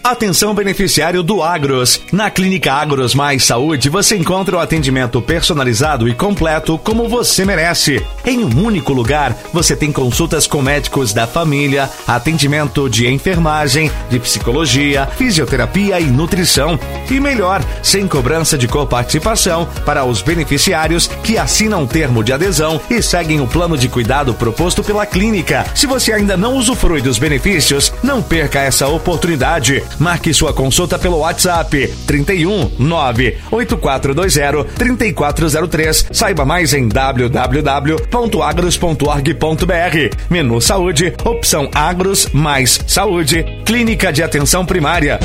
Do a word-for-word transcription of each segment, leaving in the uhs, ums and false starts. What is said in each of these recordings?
Atenção beneficiário do Agros. Na Clínica Agros Mais Saúde você encontra o atendimento personalizado e completo como você merece. Em um único lugar, você tem consultas com médicos da família, atendimento de enfermagem, de psicologia, fisioterapia e nutrição. E melhor, sem cobrança de coparticipação para os beneficiários que assinam o termo de adesão e seguem o plano de cuidado proposto pela clínica. Se você ainda não usufrui dos benefícios, não perca essa oportunidade. Marque sua consulta pelo WhatsApp trinta e um, nove oito quatro dois zero, três quatro zero três. Saiba mais em w w w ponto agros ponto org ponto b r. Menu Saúde, opção Agros mais Saúde, Clínica de Atenção Primária.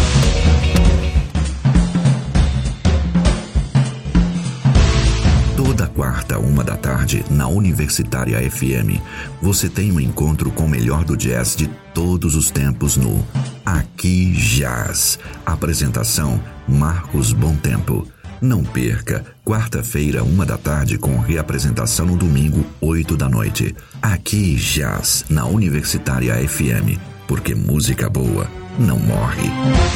Toda quarta, uma da tarde, na Universitária F M, você tem um encontro com o melhor do jazz de todos os tempos no Aqui Jazz. Apresentação Marcos Bom Tempo. Não perca, quarta-feira, uma da tarde, com reapresentação no domingo, oito da noite. Aqui Jazz, na Universitária F M, porque música boa não morre.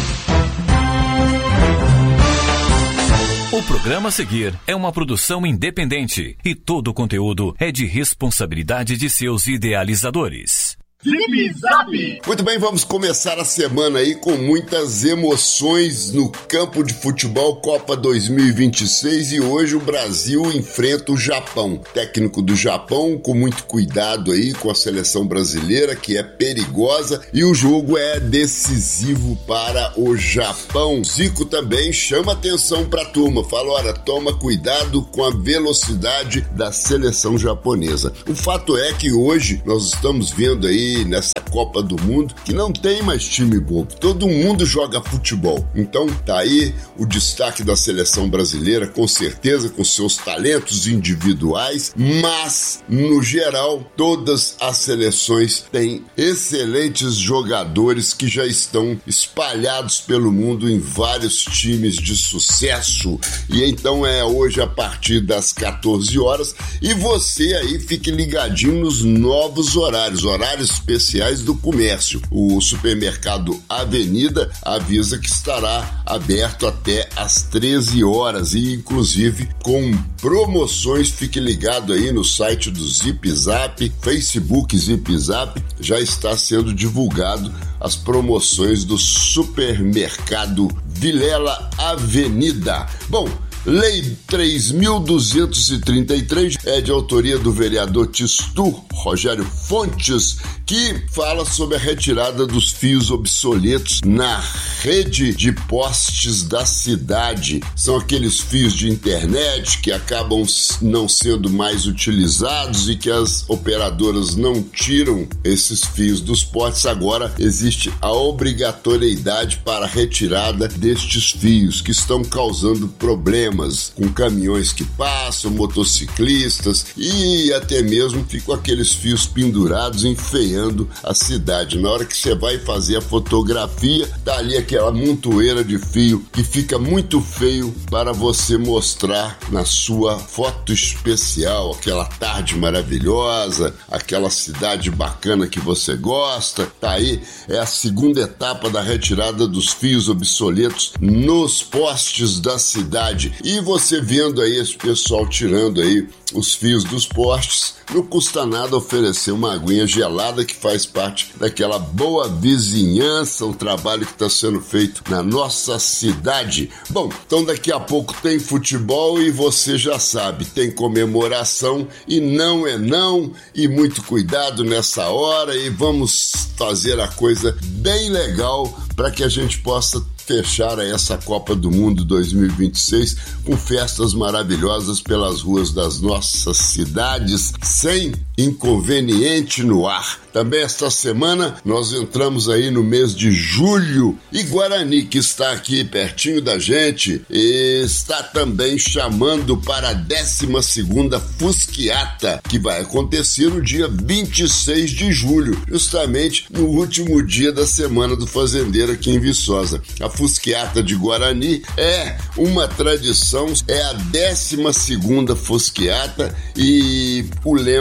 O programa a seguir é uma produção independente e todo o conteúdo é de responsabilidade de seus idealizadores. Zip Zap! Muito bem, vamos começar a semana aí com muitas emoções no campo de futebol Copa dois mil e vinte e seis e hoje o Brasil enfrenta o Japão. Técnico do Japão com muito cuidado aí com a seleção brasileira que é perigosa e o jogo é decisivo para o Japão. Zico também chama atenção para a turma, fala, olha, toma cuidado com a velocidade da seleção japonesa. O fato é que hoje nós estamos vendo aí nessa Copa do Mundo que não tem mais time bobo, todo mundo joga futebol. Então tá aí o destaque da seleção brasileira, com certeza com seus talentos individuais, mas no geral todas as seleções têm excelentes jogadores que já estão espalhados pelo mundo em vários times de sucesso. E então é hoje a partir das quatorze horas e você aí fique ligadinho nos novos horários, horários especiais do comércio. O supermercado Avenida avisa que estará aberto até às treze horas e inclusive com promoções. Fique ligado aí no site do Zip Zap, Facebook Zip Zap, já está sendo divulgado as promoções do supermercado Vilela Avenida. Bom, Lei três mil duzentos e trinta e três é de autoria do vereador Tistu Rogério Fontes, que fala sobre a retirada dos fios obsoletos na rede de postes da cidade. São aqueles fios de internet que acabam não sendo mais utilizados e que as operadoras não tiram esses fios dos postes. Agora existe a obrigatoriedade para a retirada destes fios que estão causando problemas com caminhões que passam, motociclistas e até mesmo ficam aqueles fios pendurados enfeiando a cidade. Na hora que você vai fazer a fotografia, tá ali aquela montoeira de fio que fica muito feio para você mostrar na sua foto especial, aquela tarde maravilhosa, aquela cidade bacana que você gosta. Tá aí, é a segunda etapa da retirada dos fios obsoletos nos postes da cidade. E você vendo aí esse pessoal tirando aí os fios dos postes, não custa nada oferecer uma aguinha gelada que faz parte daquela boa vizinhança, o trabalho que está sendo feito na nossa cidade. Bom, então daqui a pouco tem futebol e você já sabe, tem comemoração e não é não, e muito cuidado nessa hora e vamos fazer a coisa bem legal para que a gente possa fechar essa Copa do Mundo dois mil e vinte e seis com festas maravilhosas pelas ruas das nossas cidades, sem inconveniente no ar. Também esta semana nós entramos aí no mês de julho e Guarani, que está aqui pertinho da gente, está também chamando para a décima segunda Fusquiata, que vai acontecer no dia vinte e seis de julho, justamente no último dia da Semana do Fazendeiro aqui em Viçosa. A Fusquiata de Guarani é uma tradição, é a décima segunda Fusquiata e o lema é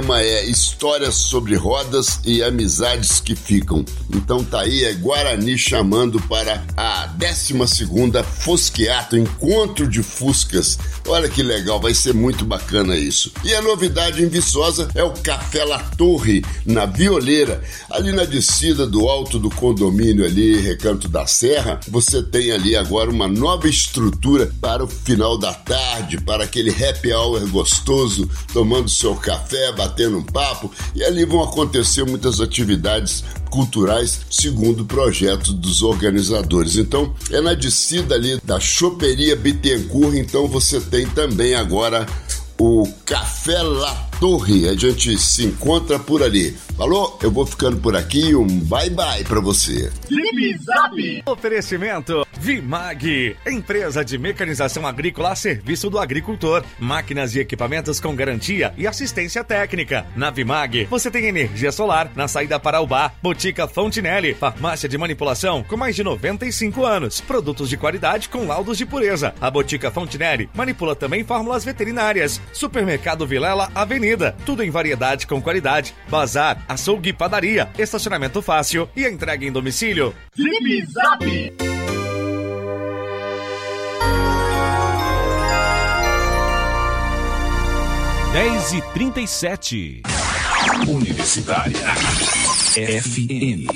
histórias sobre rodas e amizades que ficam. Então tá aí, é Guarani chamando para a décima segunda Fosquiato, Encontro de Fuscas. Olha que legal, vai ser muito bacana isso. E a novidade em Viçosa é o Café La Torre, na Violeira, ali na descida do alto do condomínio ali, Recanto da Serra. Você tem ali agora uma nova estrutura para o final da tarde, para aquele happy hour gostoso, tomando seu café, batendo um papo, e ali vão acontecer muitas atividades culturais segundo o projeto dos organizadores. Então é na descida ali da Choperia Bittencourt. Então você tem também agora o Café La Torre. A gente se encontra por ali. Falou? Eu vou ficando por aqui. Um bye bye pra você. Zip Zap. Oferecimento Vimag, empresa de mecanização agrícola a serviço do agricultor. Máquinas e equipamentos com garantia e assistência técnica. Na Vimag, você tem energia solar na saída para o bar. Botica Fontinelli, farmácia de manipulação com mais de noventa e cinco anos. Produtos de qualidade com laudos de pureza. A Botica Fontinelli manipula também fórmulas veterinárias. Supermercado Vilela Avenida, tudo em variedade com qualidade. Bazar, açougue e padaria, estacionamento fácil e a entrega em domicílio. Zip Zap. dez e trinta e sete. Universitária F M.